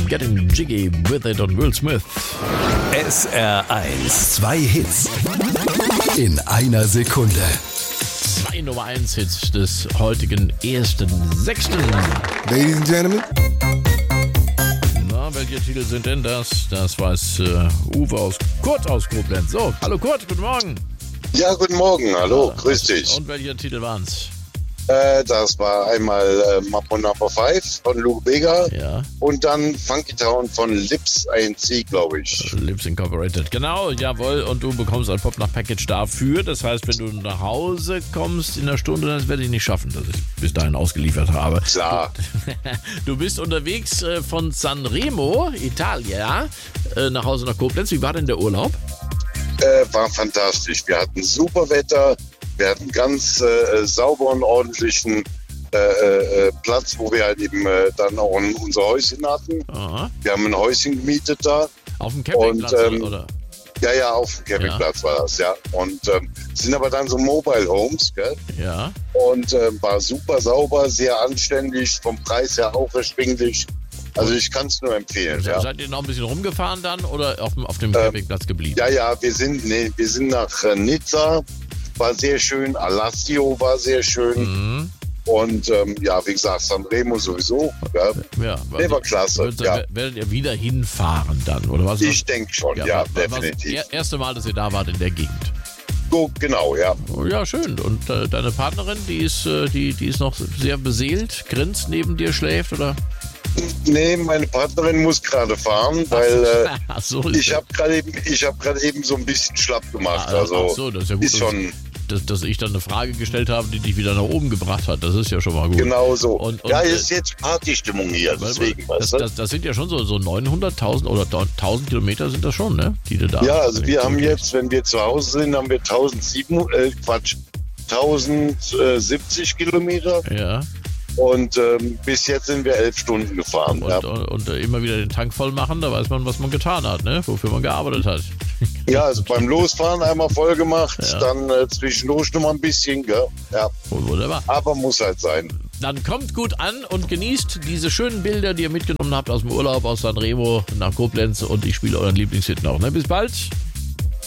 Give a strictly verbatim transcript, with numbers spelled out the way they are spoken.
Getting Jiggy with It und Will Smith. S R eins. Zwei Hits in einer Sekunde. Zwei Nummer eins Hits des heutigen ersten sechsten Ladies and Gentlemen. Na, welche Titel sind denn das? Das weiß äh, Uwe aus Kurt aus Koblenz. So, hallo Kurt, guten Morgen. Ja, guten Morgen, hallo, Ja, grüß dich. Und welche Titel waren's? Äh, das war einmal äh, Mambo Number five von Lou Bega Ja. und dann Funky Town von Lips I N C, glaube ich. Lips Incorporated. Genau, jawohl. Und du bekommst ein Pop-Nach-Package dafür. Das heißt, wenn du nach Hause kommst in der Stunde, das werde ich nicht schaffen, dass ich bis dahin ausgeliefert habe. Klar. Du bist unterwegs äh, von Sanremo, Italia, äh, nach Hause nach Koblenz. Wie war denn der Urlaub? Äh, war fantastisch. Wir hatten super Wetter, wir hatten ganz äh, sauberen, ordentlichen äh, äh, Platz, wo wir halt eben äh, dann auch ein, unser Häuschen hatten. Aha. Wir haben ein Häuschen gemietet da. Auf dem Campingplatz, Und, ähm, oder? Ja, ja, auf dem Campingplatz war das, ja. Und ähm, sind aber dann so Mobile Homes, gell? Ja. Und äh, war super sauber, sehr anständig, vom Preis her auch erschwinglich. Also ich kann es nur empfehlen. Se- Ja. Seid ihr noch ein bisschen rumgefahren dann oder auf dem, auf dem Ähm, Campingplatz geblieben? ja, ja, wir sind, nee, wir sind nach äh, Nizza, war sehr schön, Alassio war sehr schön Mhm. und ähm, ja, wie gesagt, Sanremo sowieso. Ja. Ja, Nee, war klasse, Werdet, ja. werdet ihr wieder hinfahren dann, oder was? Ich denke schon, ja, war- war- definitiv. Das erste Mal, dass ihr da wart in der Gegend. So, genau, ja. Oh, ja, schön. Und äh, deine Partnerin, die ist, äh, die, die ist noch sehr beseelt, grinst, neben dir schläft, oder? Nee, meine Partnerin muss gerade fahren, weil äh, Ach so, ist ich das- habe gerade eben, ich habe gerade eben so ein bisschen schlapp gemacht. Ah, Also ach so, das ist ja gut, ist schon dass, dass ich dann eine Frage gestellt habe, die dich wieder nach oben gebracht hat. Das ist ja schon mal gut. genau so. Und- und, ja, äh, ist jetzt Partystimmung hier, Weil- deswegen, das, weißt du? das, das sind ja schon so, so neunhunderttausend oder tausend Kilometer sind das schon, ne? Die du da Ja, also wenn wir ich haben zurücklege. jetzt, wenn wir zu Hause sind, haben wir tausendsiebenhundert, äh, Quatsch, tausendsiebzig Kilometer Ja, und ähm, bis jetzt sind wir elf Stunden gefahren. und, Ja, und, und äh, immer wieder den Tank voll machen, da weiß man, was man getan hat, ne? Wofür man gearbeitet hat. ja also beim Losfahren einmal voll gemacht, Ja. dann äh, zwischendurch noch mal ein bisschen, gell? Ja, Wunderbar. aber muss halt sein. Dann kommt gut an und genießt diese schönen Bilder, die ihr mitgenommen habt aus dem Urlaub, aus Sanremo nach Koblenz und ich spiele euren Lieblingshit noch. Ne? Bis bald.